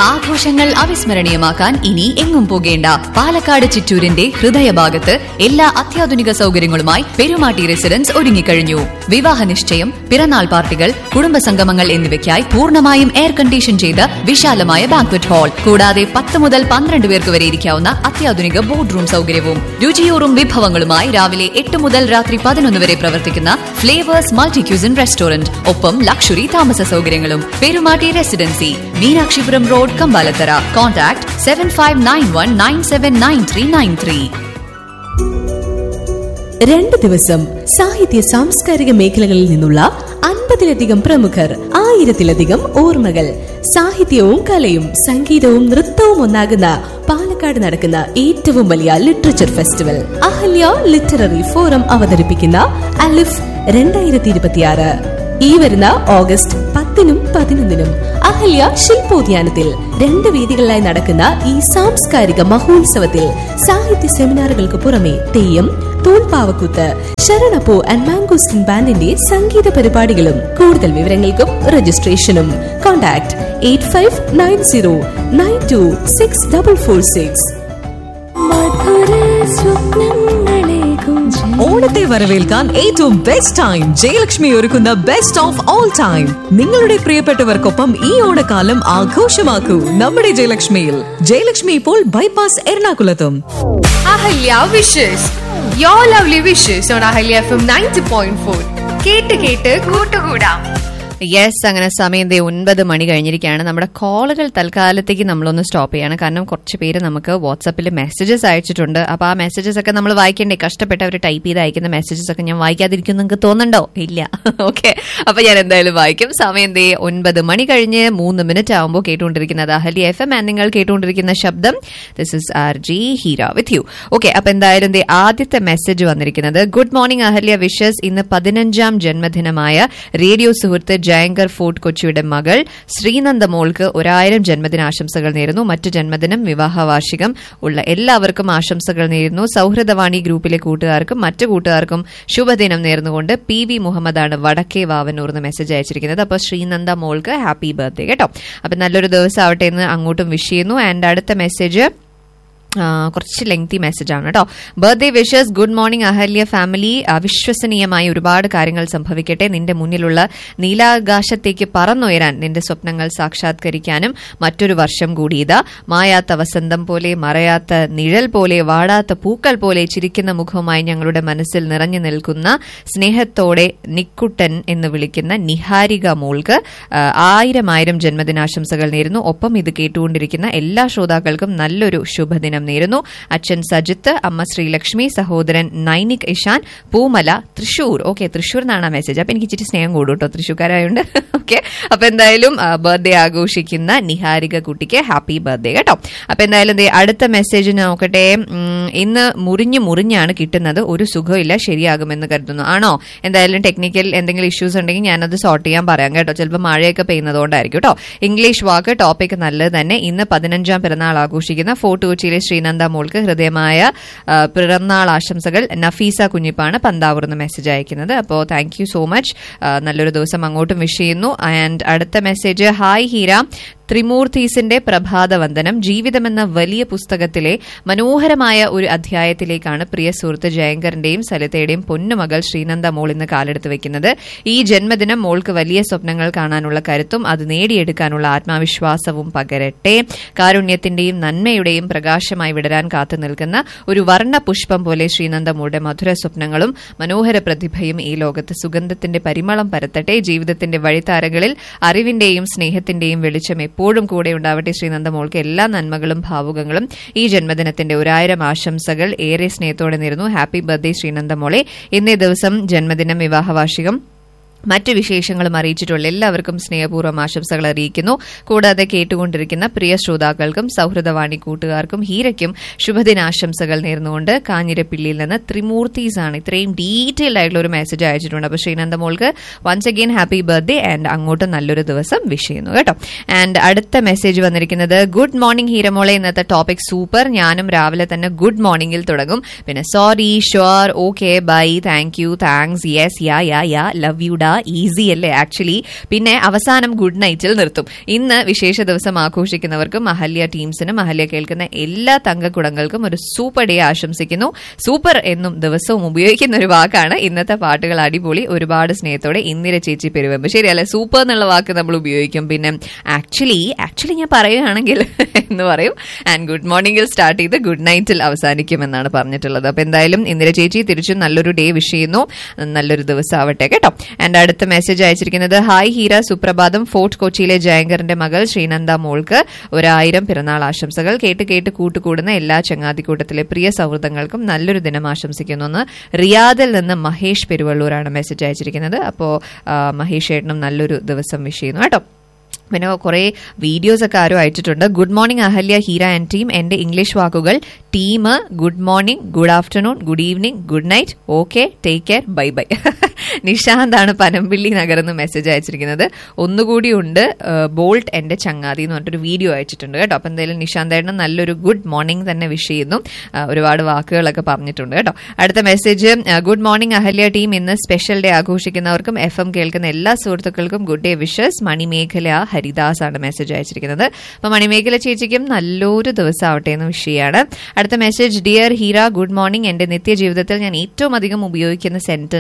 ആഘോഷങ്ങൾ അവിസ്മരണീയമാക്കാൻ ഇനി എങ്ങും പോകേണ്ട. പാലക്കാട് ചിറ്റൂരിന്റെ ഹൃദയഭാഗത്ത് എല്ലാ അത്യാധുനിക സൗകര്യങ്ങളുമായി പെരുമാട്ടി റെസിഡൻസ് ഒരുങ്ങിക്കഴിഞ്ഞു. വിവാഹ നിശ്ചയം, പിറന്നാൾ പാർട്ടികൾ, കുടുംബസംഗമങ്ങൾ എന്നിവയ്ക്കായി പൂർണ്ണമായും എയർ കണ്ടീഷൻ ചെയ്ത വിശാലമായ ബാങ്ക്വറ്റ് ഹാൾ, കൂടാതെ 10 മുതൽ 12 പേർക്ക് വരെ ഇരിക്കാവുന്ന അത്യാധുനിക ബോർഡ് റൂം സൗകര്യവും. രുചിയൂറും വിഭവങ്ങളുമായി രാവിലെ 8 മുതൽ രാത്രി 11 വരെ പ്രവർത്തിക്കുന്ന ഫ്ലേവേഴ്സ് മൾട്ടി ക്യൂസിൻ റെസ്റ്റോറന്റ്, ഒപ്പം ലക്ഷറി താമസ സൗകര്യങ്ങളും. Perumatty residency, Meenakshipuram road, Kambalathara. Contact 7591979393. 2 ദിവസം സാഹിത്യ സാംസ്കാരിക മേഖലകളിൽ നിന്നുള്ള 50-ലധികം പ്രമുഖർ, 1000-ലധികം ഓർമ്മകൾ. സാഹിത്യവും കലയും സംഗീതവും നൃത്തവും ഒന്നാകുന്ന പാലക്കാട് നടക്കുന്ന ഏറ്റവും വലിയ literature festival Ahalya literary forum അവതരിപ്പിക്കുന്ന അലിഫ് 2026 ഈ വരുന്ന ഓഗസ്റ്റ് 10-നും 11-നും അഹല്യ ശില്പോദ്യാനത്തിൽ 2 വേദികളിലായി നടക്കുന്ന ഈ സാംസ്കാരിക മഹോത്സവത്തിൽ സാഹിത്യ സെമിനാറുകൾക്ക് പുറമെ തെയ്യം, തോൽപ്പാവക്കൂത്ത്, ശരണപ്പൂ ആൻഡ് മാംഗോസ്റ്റിൻ ബാൻഡിന്റെ സംഗീത പരിപാടികളും. കൂടുതൽ വിവരങ്ങൾക്കും രജിസ്ട്രേഷനും കോൺടാക്ട് 8590926446. ഓണത്തെ വരവേൽക്കാൻ ഏറ്റവും ബെസ്റ്റ് ടൈം ജയലക്ഷ്മി ഒരുക്കുന്ന ബെസ്റ്റ് ഓഫ് ഓൾ ടൈം. നിങ്ങളുടെ പ്രിയപ്പെട്ടവർക്കൊപ്പം ഈ ഓണക്കാലം ആഘോഷമാക്കൂ നമ്മുടെ ജയലക്ഷ്മിയിൽ. ജയലക്ഷ്മി ഇപ്പോൾ ബൈപ്പാസ് എറണാകുളത്തും. Ahalya wishes, your lovely wishes on Ahalya FM 90.4. കേട്ട് കൂട്ടുകൂടാം. യെസ്, അങ്ങനെ സമയം 9 മണി കഴിഞ്ഞിരിക്കുകയാണ്. നമ്മുടെ കോളുകൾ തൽക്കാലത്തേക്ക് നമ്മളൊന്ന് സ്റ്റോപ്പ് ചെയ്യാണ്. കാരണം കുറച്ച് പേര് നമുക്ക് വാട്സാപ്പിൽ മെസ്സേജസ് അയച്ചിട്ടുണ്ട്. അപ്പോൾ ആ മെസ്സേജസ് ഒക്കെ നമ്മൾ വായിക്കണ്ടേ? കഷ്ടപ്പെട്ട് അവർ ടൈപ്പ് ചെയ്ത് അയക്കുന്ന മെസ്സേജസ് ഒക്കെ ഞാൻ വായിക്കാതിരിക്കും നിങ്ങൾക്ക് തോന്നുന്നുണ്ടോ? ഇല്ല. ഓക്കെ, അപ്പോൾ ഞാൻ എന്തായാലും വായിക്കും. സമയം 9 മണി കഴിഞ്ഞ് 3 മിനിറ്റ് ആകുമ്പോൾ കേട്ടുകൊണ്ടിരിക്കുന്നത് അഹല്യ FM ആൻഡ് നിങ്ങൾ കേട്ടുകൊണ്ടിരിക്കുന്ന ശബ്ദം this is RJ Heera with you. Okay, അപ്പോൾ എന്തായാലും ആദ്യത്തെ മെസ്സേജ് വന്നിരിക്കുന്നത്, ഗുഡ് മോർണിംഗ് അഹല്യ വിഷസ്. ഇന്ന് 15ാം ജന്മദിനമായ റേഡിയോ സുഹൃത്ത് ജയങ്കർ ഫോർട്ട് കൊച്ചിയുടെ മകൾ ശ്രീനന്ദ മോൾക്ക് 1000 ജന്മദിനാശംസകൾ നേരുന്നു. മറ്റു ജന്മദിനം, വിവാഹ വാർഷികം ഉള്ള എല്ലാവർക്കും ആശംസകൾ നേരുന്നു. സൗഹൃദവാണി ഗ്രൂപ്പിലെ കൂട്ടുകാർക്കും മറ്റു കൂട്ടുകാർക്കും ശുഭദിനം നേർന്നുകൊണ്ട് PV മുഹമ്മദാണ് വടക്കേ വാവന്നൂർ എന്ന് മെസ്സേജ് അയച്ചിരിക്കുന്നത്. അപ്പോൾ ശ്രീനന്ദ മോൾക്ക് ഹാപ്പി ബർത്ത്ഡേ കേട്ടോ. അപ്പം നല്ലൊരു ദിവസം ആവട്ടെ എന്ന് അങ്ങോട്ടും വിഷ് ചെയ്യുന്നു. ആൻഡ് അടുത്ത മെസ്സേജ് കുറച്ച് ലെങ്തി മെസ്സേജ് ആണ് കേട്ടോ. Birthday wishes, good morning Ahalya family. അവിശ്വസനീയമായി ഒരുപാട് കാര്യങ്ങൾ സംഭവിക്കട്ടെ. നിന്റെ മുന്നിലുള്ള നീലാകാശത്തേക്ക് പറന്നുയരാൻ, നിന്റെ സ്വപ്നങ്ങൾ സാക്ഷാത്കരിക്കാനും മറ്റൊരു വർഷം കൂടി ഇതാ. മായാത്ത വസന്തം പോലെ, മറയാത്ത നിഴൽ പോലെ, വാടാത്ത പൂക്കൾ പോലെ ചിരിക്കുന്ന മുഖവുമായി ഞങ്ങളുടെ മനസ്സിൽ നിറഞ്ഞു നിൽക്കുന്ന സ്നേഹത്തോടെ നിക്കുട്ടൻ എന്ന് വിളിക്കുന്ന നിഹാരിക മോൾക്ക് 1000 ജന്മദിനാശംസകൾ നേരുന്നു. ഒപ്പം ഇത് കേട്ടുകൊണ്ടിരിക്കുന്ന എല്ലാ ശ്രോതാക്കൾക്കും നല്ലൊരു ശുഭദിനം നേരുന്നു. അച്ഛൻ സജിത്ത്, അമ്മ ശ്രീലക്ഷ്മി, സഹോദരൻ നൈനിക് ഇഷാൻ, പൂമല, തൃശൂർ. ഓക്കെ, തൃശൂർ എന്നാണ് ആ മെസ്സേജ്. അപ്പൊ എനിക്ക് ഇച്ചിരി സ്നേഹം കൂടും കേട്ടോ, തൃശൂർക്കാരായോണ്ട്. ഓക്കെ, അപ്പൊ എന്തായാലും ബർത്ത്ഡേ ആഘോഷിക്കുന്ന നിഹാരിക കുട്ടിക്ക് ഹാപ്പി ബർത്ത്ഡേ കേട്ടോ. അപ്പൊ എന്തായാലും അടുത്ത മെസ്സേജ് നോക്കട്ടെ. ഇന്ന് മുറിഞ്ഞാണ് കിട്ടുന്നത്, ഒരു സുഖമില്ല, ശരിയാകുമെന്ന് കരുതുന്നു. ആണോ? എന്തായാലും ടെക്നിക്കൽ എന്തെങ്കിലും ഇഷ്യൂസ് ഉണ്ടെങ്കിൽ ഞാനത് സോർട്ട് ചെയ്യാൻ പറയാം കേട്ടോ. ചിലപ്പോൾ മഴയൊക്കെ പെയ്യുന്നതുകൊണ്ടായിരിക്കും കേട്ടോ. ഇംഗ്ലീഷ് വാക്ക് ടോപ്പിക് നല്ലത് തന്നെ. ഇന്ന് 15ാം പിറന്നാൾ ആഘോഷിക്കുന്ന ഫോർട്ട് കൊച്ചിയിലെ ശ്രീനന്ദ മോൾക്ക് ഹൃദയമായ പിറന്നാൾ ആശംസകൾ. നഫീസ കുഞ്ഞിപ്പാണ് പന്താവൂർ എന്ന് മെസ്സേജ് അയക്കുന്നത്. അപ്പോൾ താങ്ക് യു സോ മച്ച്. നല്ലൊരു ദിവസം അങ്ങോട്ടും വിഷ് ചെയ്യുന്നു. ആൻഡ് അടുത്ത മെസ്സേജ്, ഹായ് ഹീര, ത്രിമൂർത്തീസിന്റെ പ്രഭാതവന്ദനം. ജീവിതമെന്ന വലിയ പുസ്തകത്തിലെ മനോഹരമായ ഒരു അധ്യായത്തിലേക്കാണ് പ്രിയ സുഹൃത്ത് ജയങ്കറിന്റെയും സലിതയുടെയും പൊന്നുമകൾ ശ്രീനന്ദ മോൾ ഇന്ന് കാലെടുത്ത് വെക്കുന്നത്. ഈ ജന്മദിനം മോൾക്ക് വലിയ സ്വപ്നങ്ങൾ കാണാനുള്ള കരുത്തും അത് നേടിയെടുക്കാനുള്ള ആത്മവിശ്വാസവും പകരട്ടെ. കാരുണ്യത്തിന്റെയും നന്മയുടെയും പ്രകാശമായി വിടരാൻ കാത്തു നിൽക്കുന്ന ഒരു വർണ്ണ പുഷ്പം പോലെ ശ്രീനന്ദ മോളുടെ മധുര സ്വപ്നങ്ങളും മനോഹര പ്രതിഭയും ഈ ലോകത്ത് സുഗന്ധത്തിന്റെ പരിമളം പരത്തട്ടെ. ജീവിതത്തിന്റെ വഴിത്താരകളിൽ അറിവിന്റെയും സ്നേഹത്തിന്റെയും വെളിച്ചം എപ്പോഴും കൂടെ ഉണ്ടാവട്ടെ. ശ്രീനന്ദ മോൾക്ക് എല്ലാ നന്മകളും ഭാവുകങ്ങളും. ഈ ജന്മദിനത്തിന്റെ 1000 ആശംസകൾ ഏറെ സ്നേഹത്തോടെ നേരുന്നു. ഹാപ്പി ബർത്ത്ഡേ ശ്രീനന്ദ മോളെ. ഇന്നേ ദിവസം ജന്മദിനം, വിവാഹ വാർഷികം, മറ്റു വിശേഷങ്ങളും അറിയിച്ചിട്ടുള്ള എല്ലാവർക്കും സ്നേഹപൂർവ്വം ആശംസകൾ അറിയിക്കുന്നു. കൂടാതെ കേട്ടുകൊണ്ടിരിക്കുന്ന പ്രിയ ശ്രോതാക്കൾക്കും സൗഹൃദവാണി കൂട്ടുകാർക്കും ഹീരയ്ക്കും ശുഭദിനാശംസകൾ നേർന്നുകൊണ്ട് കാഞ്ഞിരപ്പള്ളിയിൽ നിന്ന് ത്രിമൂർത്തീസ് ആണ് ഇത്രയും ഡീറ്റെയിൽഡ് ആയിട്ടുള്ള ഒരു മെസ്സേജ് അയച്ചിട്ടുണ്ട്. അപ്പോൾ ശ്രീനന്ദ മോൾക്ക് once again happy birthday and അങ്ങോട്ട് നല്ലൊരു ദിവസം വിഷ് ചെയ്യുന്നു കേട്ടോ. ആൻഡ് അടുത്ത മെസ്സേജ് വന്നിരിക്കുന്നത്, ഗുഡ് മോർണിംഗ് ഹീരമോളെ. ഇന്നത്തെ ടോപ്പിക് സൂപ്പർ. ഞാനും രാവിലെ തന്നെ ഗുഡ് മോർണിംഗിൽ തുടങ്ങും. പിന്നെ sorry, sure, okay, by, thank you, thanks, yes, yeah, love you ഡാ, ഈസി അല്ലേ ആക്ച്വലി. പിന്നെ അവസാനം ഗുഡ് നൈറ്റിൽ നിർത്തും. ഇന്ന് വിശേഷ ദിവസം ആഘോഷിക്കുന്നവർക്കും അഹല്യ ടീംസിനും അഹല്യ കേൾക്കുന്ന എല്ലാ തങ്കക്കുടങ്ങൾക്കും ഒരു സൂപ്പർ ഡേ ആശംസിക്കുന്നു. സൂപ്പർ എന്നും ദിവസവും ഉപയോഗിക്കുന്ന ഒരു വാക്കാണ്. ഇന്നത്തെ പാട്ടുകൾ അടിപൊളി. ഒരുപാട് സ്നേഹത്തോടെ ഇന്ദിര ചേച്ചി പെരുവെമ്പ്. ശരിയല്ലേ, സൂപ്പർ എന്നുള്ള വാക്ക് നമ്മൾ ഉപയോഗിക്കും. പിന്നെ ആക്ച്വലി ഞാൻ പറയുകയാണെങ്കിൽ എന്ന് പറയും. ആൻഡ് ഗുഡ് മോർണിംഗിൽ സ്റ്റാർട്ട് ചെയ്ത് ഗുഡ് നൈറ്റിൽ അവസാനിക്കും എന്നാണ് പറഞ്ഞിട്ടുള്ളത്. അപ്പൊ എന്തായാലും ഇന്ദിര ചേച്ചി തിരിച്ചും നല്ലൊരു ഡേ വിഷ് ചെയ്യുന്നു. നല്ലൊരു ദിവസം ആവട്ടെ കേട്ടോ. ആൻഡ് അടുത്ത മെസ്സേജ് അയച്ചിരിക്കുന്നത് ഹായ് ഹീര, സുപ്രഭാതം. ഫോർട്ട് കൊച്ചിയിലെ ജയങ്കറിന്റെ മകൾ ശ്രീനന്ദ മോൾക്ക് 1000 പിറന്നാൾ ആശംസകൾ. കേട്ട് കൂട്ടുകൂടുന്ന എല്ലാ ചങ്ങാതിക്കൂട്ടത്തിലെ പ്രിയ സൗഹൃദങ്ങൾക്കും നല്ലൊരു ദിനം ആശംസിക്കുന്നു എന്ന് റിയാദിൽ നിന്ന് മഹേഷ് പെരുവള്ളൂരാണ് മെസ്സേജ് അയച്ചിരിക്കുന്നത്. അപ്പോൾ മഹേഷ് ഏട്ടനും നല്ലൊരു ദിവസം വിഷ് ചെയ്യുന്നു കേട്ടോ. പിന്നെ കുറെ വീഡിയോസ് ഒക്കെ ആരും അയച്ചിട്ടുണ്ട്. Good morning Ahalya, Heera and team. എന്റെ ഇംഗ്ലീഷ് വാക്കുകൾ team, good morning, good afternoon, good evening, good night, okay, take care, bye bye. നിഷാന്താണ് Panampilly നഗർന്ന് message അയച്ചിരിക്കുന്നത്. ഒന്നുകൂടി ഉണ്ട്, ബോൾട്ട് എന്റെ ചങ്ങാതി എന്ന് പറഞ്ഞിട്ടൊരു വീഡിയോ അയച്ചിട്ടുണ്ട് കേട്ടോ. അപ്പൊ എന്തായാലും നിഷാന്തേട്ടന് നല്ലൊരു ഗുഡ് മോർണിംഗ് തന്നെ വിഷ് ചെയ്യുന്നു. ഒരുപാട് വാക്കുകളൊക്കെ പറഞ്ഞിട്ടുണ്ട് കേട്ടോ. അടുത്ത message good morning Ahalya team. ഇന്ന് സ്പെഷ്യൽ ഡേ ആഘോഷിക്കുന്നവർക്കും FM കേൾക്കുന്ന എല്ലാ സുഹൃത്തുക്കൾക്കും good day wishes. Manimekalai Haridas ആണ് മെസ്സേജ് അയച്ചിരിക്കുന്നത്. അപ്പൊ മണിമേഖല ചേച്ചിക്കും നല്ലൊരു ദിവസം ആവട്ടെ എന്ന് വിഷ് ചെയ്യാണ്. അടുത്ത message dear Heera, good morning. എന്റെ നിത്യജീവിതത്തിൽ ഞാൻ ഏറ്റവും അധികം ഉപയോഗിക്കുന്ന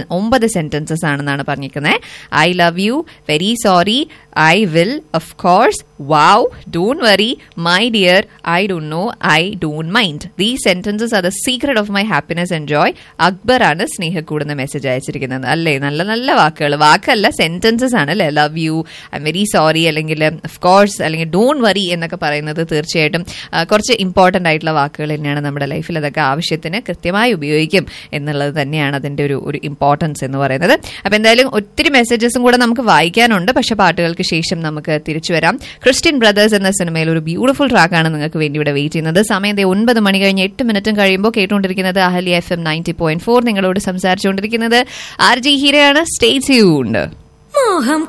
9 സെന്റൻസസ് ആണെന്നാണ് പറഞ്ഞിരിക്കുന്നത്. I love you, very sorry, I will, of course, wow, don't worry, my dear, I don't know, I don't mind. These sentences are the secret of my happiness and Joy. Akbar ആണ് സ്നേഹക്കൂടുന്ന message അയച്ചിരിക്കുന്നത്. അല്ലേ, നല്ല നല്ല വാക്കുകൾ, വാക്കല്ല sentences ആണ് അല്ലേ. Love you, I am very sorry, അല്ലെങ്കിൽ ഓഫ് കോഴ്സ്, അല്ലെങ്കിൽ ഡോണ്ട് വറി എന്നൊക്കെ പറയുന്നത് തീർച്ചയായിട്ടും കുറച്ച് ഇമ്പോർട്ടന്റ് ആയിട്ടുള്ള വാക്കുകൾ തന്നെയാണ് നമ്മുടെ ലൈഫിൽ. അതൊക്കെ ആവശ്യത്തിന് കൃത്യമായി ഉപയോഗിക്കും എന്നുള്ളത് തന്നെയാണ് അതിന്റെ ഒരു ഇമ്പോർട്ടൻസ് എന്ന് പറയുന്നത്. അപ്പൊ എന്തായാലും ഒത്തിരി മെസ്സേജസും കൂടെ നമുക്ക് വായിക്കാനുണ്ട്. പക്ഷെ പാട്ടുകൾക്ക് ശേഷം നമുക്ക് തിരിച്ചു വരാം. ക്രിസ്ത്യൻ ബ്രദേഴ്സ് എന്ന സിനിമയിൽ ഒരു ബ്യൂട്ടിഫുൾ ട്രാക്കാണ് നിങ്ങൾക്ക് വേണ്ടി ഇവിടെ വെയിറ്റ് ചെയ്യുന്നത്. സമയം 9 മണി കഴിഞ്ഞ് 8 കഴിയുമ്പോൾ കേട്ടുകൊണ്ടിരിക്കുന്നത് അഹല്യ FM 90.4. നിങ്ങളോട് സംസാരിച്ചുകൊണ്ടിരിക്കുന്നത് RJ ഹീരയാണ്. Stay tuned. മോഹം